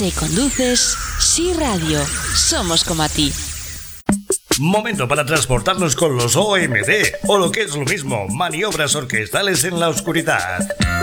Si conduces, sí radio. Somos como a ti. Momento para transportarnos con los OMD, o lo que es lo mismo, maniobras orquestales en la oscuridad.